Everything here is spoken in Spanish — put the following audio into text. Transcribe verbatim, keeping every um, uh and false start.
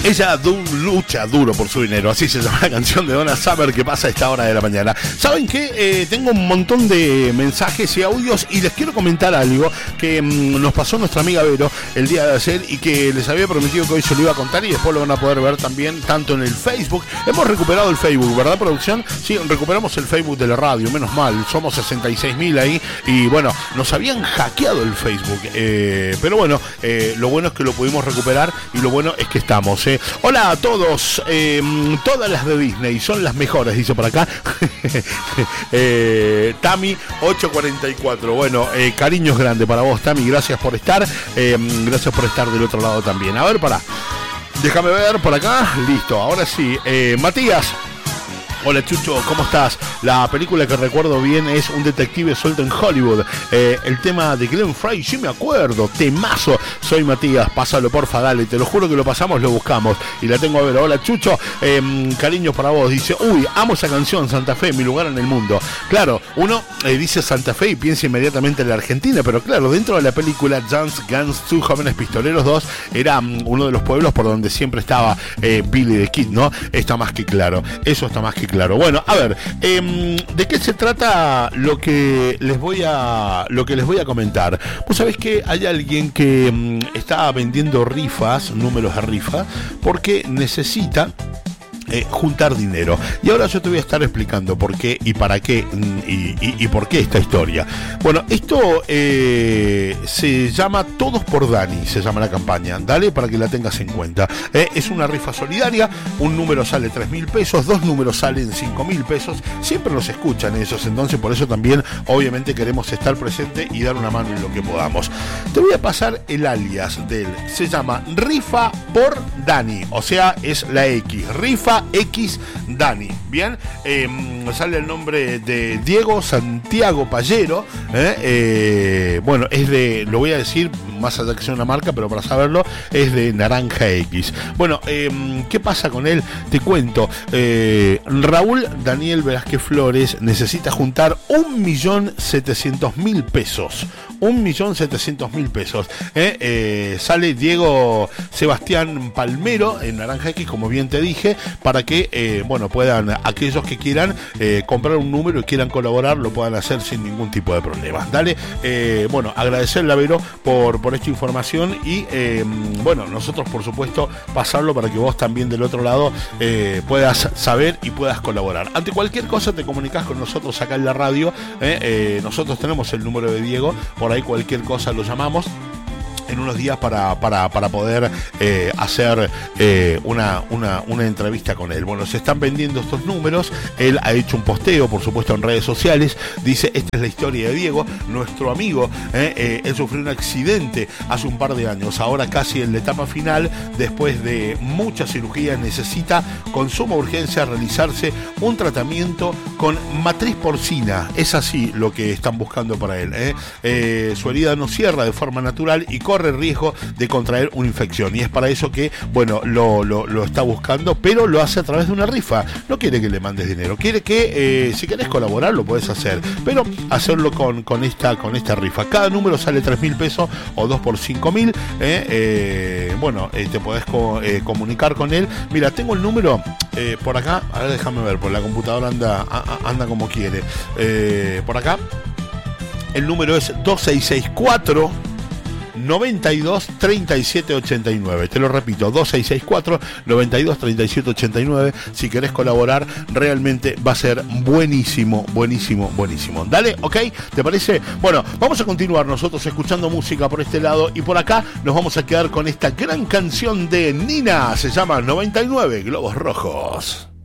Ella du- lucha duro por su dinero, así se llama la canción de Donna Summer que pasa a esta hora de la mañana. ¿Saben qué? Eh, tengo un montón de mensajes y audios y les quiero comentar algo que mmm, nos pasó nuestra amiga Vero el día de ayer y que les había prometido que hoy se lo iba a contar y después lo van a poder ver también tanto en el Facebook. Hemos recuperado el Facebook, ¿verdad, producción? Sí, recuperamos el Facebook de la radio, menos mal, somos sesenta y seis mil ahí y bueno, nos habían hackeado el Facebook, eh, pero bueno, eh, lo bueno es que lo pudimos recuperar y lo bueno es que estamos, eh. Hola a todos, eh, todas las de Disney son las mejores, dice por acá. eh, Tami ocho cuarenta y cuatro. Bueno, eh, cariños grandes para vos, Tami, gracias por estar, eh, gracias por estar del otro lado también. A ver, pará, déjame ver por acá, listo, ahora sí, eh, Matías. Hola Chucho, ¿cómo estás? La película que recuerdo bien es Un detective suelto en Hollywood. Eh, el tema de Glenn Frey, sí me acuerdo, temazo. Soy Matías, pásalo porfa, dale, te lo juro que lo pasamos, lo buscamos. Y la tengo a ver. Hola Chucho, eh, cariños para vos. Dice, uy, amo esa canción, Santa Fe, mi lugar en el mundo. Claro, uno eh, dice Santa Fe y piensa inmediatamente en la Argentina, pero claro, dentro de la película Guns, Guns dos, Jóvenes Pistoleros dos, era um, uno de los pueblos por donde siempre estaba eh, Billy the Kid, ¿no? Está más que claro, eso está más que claro. Claro, bueno, a ver, eh, ¿de qué se trata lo que les voy a lo que les voy a comentar? Vos sabés que hay alguien que um, está vendiendo rifas, números de rifa, porque necesita Eh, juntar dinero. Y ahora yo te voy a estar explicando por qué y para qué y, y, y por qué esta historia. Bueno, esto eh, se llama Todos por Dani, se llama la campaña. Dale para que la tengas en cuenta. Eh, es una rifa solidaria, un número sale tres mil pesos, dos números salen cinco mil pesos. Siempre nos escuchan esos, entonces por eso también obviamente queremos estar presente y dar una mano en lo que podamos. Te voy a pasar el alias de él. Se llama Rifa por Dani, o sea, es la X. Rifa X Dani, bien, eh, sale el nombre de Diego Santiago Pallero, eh, eh, bueno, es de, lo voy a decir más allá que sea una marca, pero para saberlo, es de Naranja X. Bueno, eh, ¿qué pasa con él? Te cuento, eh, Raúl Daniel Velázquez Flores necesita juntar un millón setecientos mil pesos. Un millón setecientos mil pesos. ¿eh? Eh, sale Diego Sebastián Palmero en Naranja X, como bien te dije, para que, eh, bueno, puedan, aquellos que quieran eh, comprar un número y quieran colaborar, lo puedan hacer sin ningún tipo de problema. Dale, eh, bueno, agradecerle a Vero por, por esta información y, eh, bueno, nosotros, por supuesto, pasarlo para que vos también del otro lado eh, puedas saber y puedas colaborar. Ante cualquier cosa te comunicas con nosotros acá en la radio. ¿eh? Eh, nosotros tenemos el número de Diego. Por ahí cualquier cosa lo llamamos en unos días para, para, para poder eh, hacer eh, una, una, una entrevista con él. Bueno, se están vendiendo estos números. Él ha hecho un posteo, por supuesto, en redes sociales. Dice, esta es la historia de Diego, nuestro amigo. Eh, eh, él sufrió un accidente hace un par de años. Ahora casi en la etapa final, después de muchas cirugías, necesita con suma urgencia realizarse un tratamiento con matriz porcina. Es así lo que están buscando para él. Eh. Eh, su herida no cierra de forma natural y corre riesgo de contraer una infección, y es para eso que, bueno, lo, lo, lo está buscando, pero lo hace a través de una rifa. No quiere que le mandes dinero, quiere que eh, si querés colaborar lo podés hacer, pero hacerlo con, con, esta, con esta rifa. Cada número sale tres mil pesos o dos por cinco mil. Eh, eh, bueno, eh, te podés co- eh, comunicar con él. Mira, tengo el número eh, por acá, a ver, déjame ver, por la computadora anda, a, anda como quiere. Eh, por acá el número es dos seis seis cuatro noventa y dos treinta y siete ochenta y nueve. Te lo repito, dos seis seis cuatro noventa y dos treinta y siete ochenta y nueve. Si querés colaborar, realmente va a ser buenísimo, buenísimo, buenísimo. Dale, ¿ok? ¿Te parece? Bueno, vamos a continuar nosotros escuchando música por este lado, y por acá nos vamos a quedar con esta gran canción de Nina. Se llama noventa y nueve Globos Rojos.